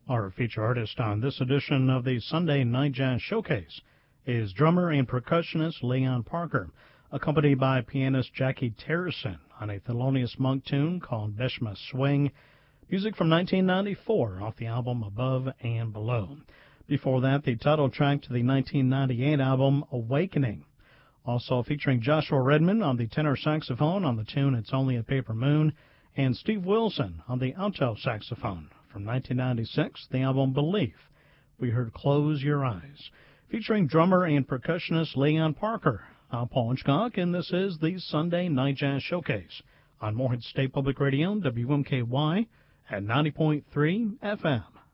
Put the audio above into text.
Our feature artist on this edition of the Sunday Night Jazz Showcase is drummer and percussionist Leon Parker, accompanied by pianist Jackie Terrison on a Thelonious Monk tune called Beshma Swing, music from 1994 off the album Above and Below. Before that, the title track to the 1998 album Awakening. Also featuring Joshua Redman on the tenor saxophone on the tune It's Only a Paper Moon, and Steve Wilson on the alto saxophone. From 1996, the album Belief, we heard Close Your Eyes, featuring drummer and percussionist Leon Parker. I'm Paul Hitchcock, and this is the Sunday Night Jazz Showcase on Morehead State Public Radio, WMKY, at 90.3 FM.